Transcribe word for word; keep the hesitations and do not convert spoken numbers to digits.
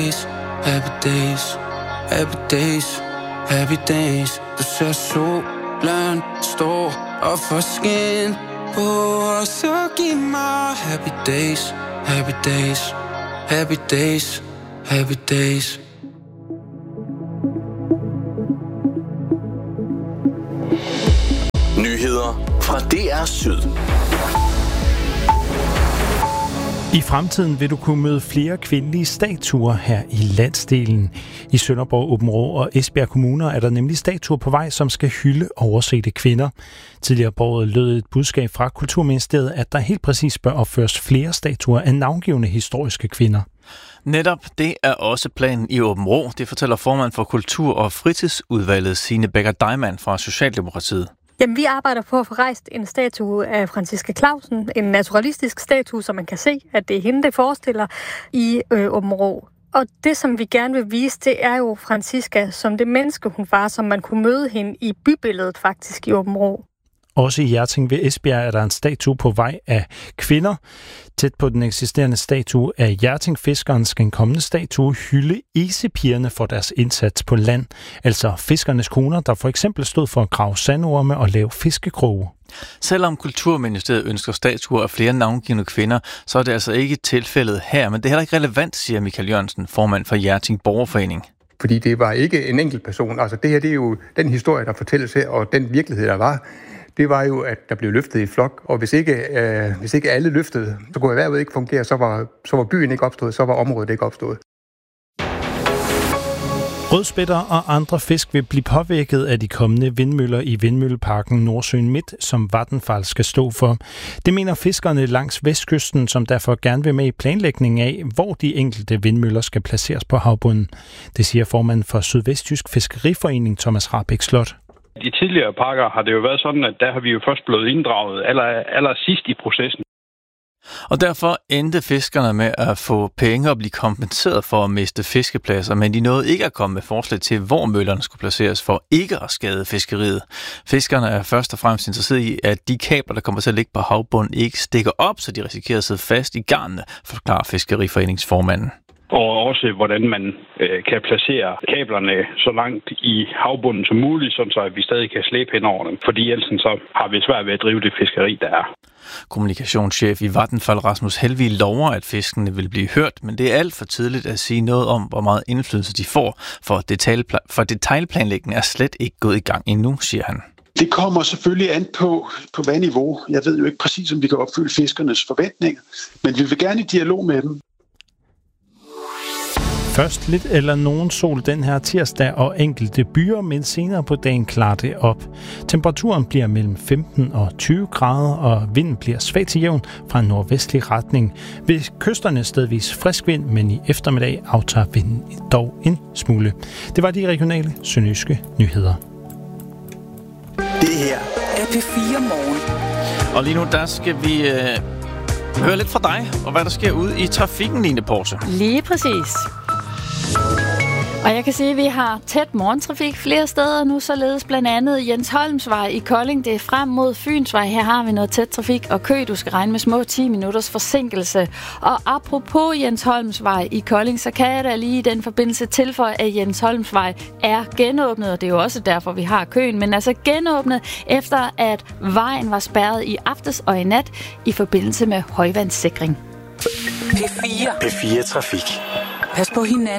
Happy days, happy days, happy days. Du ser solen stå op for skin på, og så giv mig happy days, happy days, happy days, happy days. Nyheder fra D R Syd. I fremtiden vil du kunne møde flere kvindelige statuer her i landsdelen. I Sønderborg, Aabenraa og Esbjerg kommuner er der nemlig statuer på vej, som skal hylde oversete kvinder. Tidligere på året lød et budskab fra Kulturministeriet, at der helt præcis bør opføres flere statuer af navngivne historiske kvinder. Netop det er også planen i Aabenraa. Det fortæller formand for Kultur- og Fritidsudvalget Signe Becker-Deimann fra Socialdemokratiet. Jamen, vi arbejder på at få rejst en statue af Franciska Clausen, en naturalistisk statue, så man kan se, at det er hende, det forestiller i øh, Aabenraa. Og det, som vi gerne vil vise, det er jo Franciska som det menneske, hun var, som man kunne møde hende i bybilledet faktisk i Aabenraa. Også i Hjerting ved Esbjerg er der en statue på vej af kvinder. Tæt på den eksisterende statue af Hjerting-fiskeren skal en kommende statue hylde isepigerne for deres indsats på land. Altså fiskernes koner, der for eksempel stod for at grave sandorme og lave fiskekroge. Selvom Kulturministeriet ønsker statuer af flere navngivne kvinder, så er det altså ikke tilfældet her. Men det er heller ikke relevant, siger Michael Jørgensen, formand for Hjerting Borgerforening. Fordi det var ikke en enkelt person. Altså det her, det er jo den historie, der fortælles her, og den virkelighed, der var. Det var jo, at der blev løftet i flok, og hvis ikke, øh, hvis ikke alle løftede, så kunne erhvervet ikke fungere, så var, så var byen ikke opstået, så var området ikke opstået. Rødspætter og andre fisk vil blive påvirket af de kommende vindmøller i Vindmølleparken Nordsøen Midt, som Vattenfall skal stå for. Det mener fiskerne langs vestkysten, som derfor gerne vil med i planlægningen af, hvor de enkelte vindmøller skal placeres på havbunden. Det siger formanden for Sydvestjysk Fiskeriforening Thomas Rahbek Slot. De tidligere pakker har det jo været sådan, at der har vi jo først blevet inddraget aller, aller sidst i processen. Og derfor endte fiskerne med at få penge og blive kompenseret for at miste fiskepladser, men de nåede ikke at komme med forslag til, hvor møllerne skulle placeres for ikke at skade fiskeriet. Fiskerne er først og fremmest interesseret i, at de kabler, der kommer til at ligge på havbunden, ikke stikker op, så de risikerer at sidde fast i garnene, forklarer Fiskeriforeningsformanden. Og også, hvordan man øh, kan placere kablerne så langt i havbunden som muligt, sådan så at vi stadig kan slæbe hen over dem. Fordi ellers så har vi svært ved at drive det fiskeri, der er. Kommunikationschef i Vattenfall Rasmus Helvig lover, at fiskene vil blive hørt, men det er alt for tidligt at sige noget om, hvor meget indflydelse de får, for, detaljpla- for detaljplanlægningen er slet ikke gået i gang endnu, siger han. Det kommer selvfølgelig an på, på hvad niveau. Jeg ved jo ikke præcis, om vi kan opfylde fiskernes forventninger, men vi vil gerne i dialog med dem. Først lidt eller nogen sol den her tirsdag og enkelte byer, men senere på dagen klarer det op. Temperaturen bliver mellem femten og tyve grader, og vinden bliver svag til jævn fra en nordvestlig retning. Ved kysterne stedvis frisk vind, men i eftermiddag aftager vinden dog en smule. Det var de regionale sønderjyske nyheder. Det her er P fire Morgen. Og lige nu der skal vi øh, høre lidt fra dig, og hvad der sker ude i trafikken, Line Porse. Lige præcis. Og jeg kan sige, at vi har tæt morgentrafik flere steder nu, således blandt andet Jens Holmsvej i Kolding. Det er frem mod Fynsvej. Her har vi noget tæt trafik og kø. Du skal regne med små ti minutters forsinkelse. Og apropos Jens Holmsvej i Kolding, så kan jeg da lige i den forbindelse tilføje, at Jens Holmsvej er genåbnet, og det er jo også derfor, vi har køen. Men altså genåbnet efter, at vejen var spærret i aftes og i nat i forbindelse med højvandssikring. P fire. P fire Trafik. Pas på hinanden.